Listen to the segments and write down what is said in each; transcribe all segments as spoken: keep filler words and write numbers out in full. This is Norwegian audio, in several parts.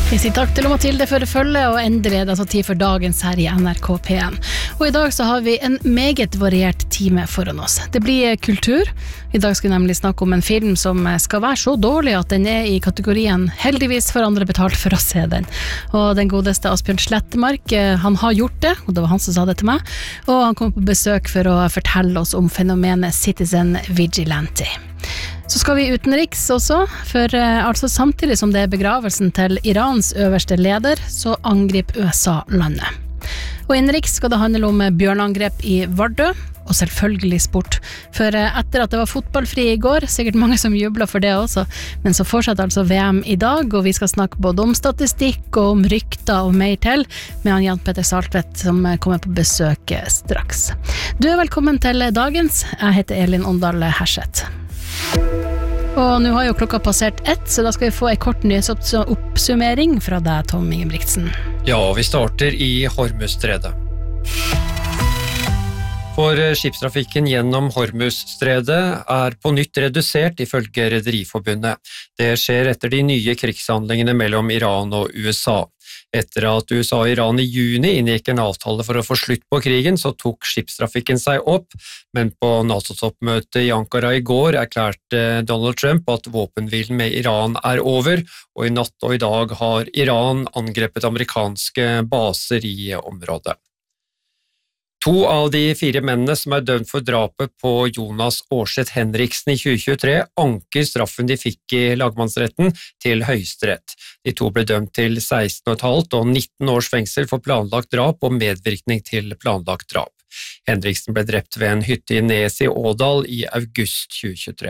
Vi sier takk til Mathilde for følge, og endelig er det altså tid for dagens her i N R K P en. Og i dag så har vi en meget variert time foran oss. Det blir kultur. I dag skal vi nemlig snakke om en film som skal være så dårlig at den er i kategorien heldigvis for andre betalt for å se den. Og den godeste Asbjørn Slettemark, han har gjort det, og det var han som sa det til meg, og han kom på besøk for å fortelle oss om fenomenet Citizen Vigilante. Så skal vi utenriks også, for eh, altså samtidig som det er begravelsen til Irans øverste leder, så angriper U S A landet. Og innenriks skal det handle om bjørneangrep i Vardø, og selvfølgelig sport. For eh, etter at det var fotballfri i går, sikkert mange som jubler for det også, men så fortsetter altså V M i dag, og vi skal snakke både om statistikk og om rykter og mer til, med han Jan Petter Saltvedt som kommer på besøk straks. Du er velkommen til dagens. Jeg heter Elin Åndal Herseth. Og nå har jo klokka passert ett, så da skal vi få en kort nyhetsoppsummering fra deg, Tom Ingebrigtsen. Ja, vi starter i Hormuzstredet. For skipstrafikken gjennom Hormuzstredet er på nytt redusert ifølge Rederiforbundet. Det skjer etter de nye krigshandlingene mellom Iran og U S A. Etter at U S A og Iran i juni inngikk en avtale for å få slutt på krigen, så tok skipstrafikken seg opp, men på NATO-toppmøtet i Ankara i går erklærte Donald Trump at våpenhvilen med Iran er over, og i natt og i dag har Iran angrepet amerikanske baser i området. To av de fire mennene som er dømt for drapet på Jonas Aarseth Henriksen i tjue tjuetre anker straffen de fikk i lagmannsretten til Høyesterett. De to ble dømt til seksten og et halvt og nitten års fengsel for planlagt drap og medvirkning til planlagt drap. Henriksen ble drept ved en hytte i Nes i Ådal i august tjue tjuetre.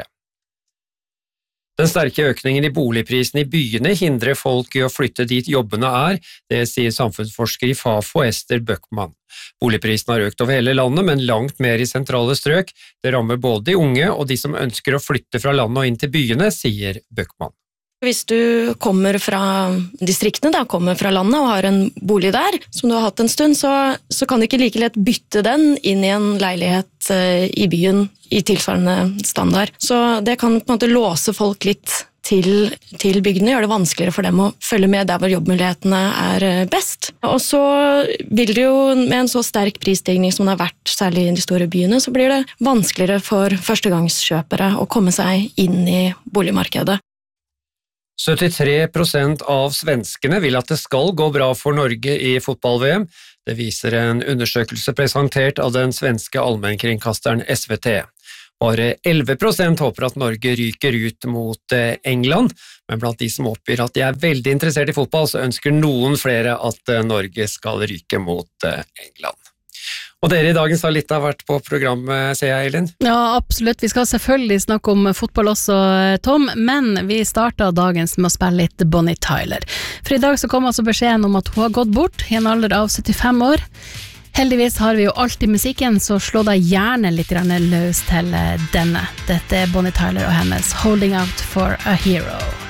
Den sterke økningen i boligprisen i byene hindrer folk i å flytte dit jobbene er, det sier samfunnsforsker i Fafo Ester Bøckmann. Boligprisen har økt over hele landet, men langt mer i sentrale strøk. Det rammer både de unge og de som ønsker å flytte fra landet og inn til byene, sier Bøckmann. Hvis du kommer fra distriktene, da, kommer fra landet og har en bolig der, som du har hatt en stund, så, så kan du ikke like lett bytte den inn i en leilighet uh, i byen i tilsvarende standard. Så det kan på en måte låse folk litt til, til bygdene, gjøre det vanskeligere for dem å følge med der hvor jobbmulighetene er best. Og så vil det jo, med en så sterk prisstigning som det har vært, særlig i de store byene, så blir det vanskeligere for førstegangskjøpere å komme seg inn i boligmarkedet. syttitre prosent av svenskene vil at det skal gå bra for Norge i fotball-V M. Det viser en undersøkelse presentert av den svenske allmennkringkasteren S V T. Bare elleve prosent håper at Norge ryker ut mot England, men blant de som oppgir at de er veldig interessert i fotball, så ønsker noen flere at Norge skal ryke mot England. Og dere i dagens har litt av vært på programmet, ser jeg, Elin? Ja, absolutt. Vi skal selvfølgelig snakke om fotball også, Tom, men vi startet dagens med å spille litt Bonnie Tyler. For i dag så kom altså beskjeden om at hun har gått bort i en alder av syttifem år. Heldigvis har vi jo alltid musikken, så slå deg gjerne litt løs til denne. Dette er Bonnie Tyler og hennes Holding Out for a Hero.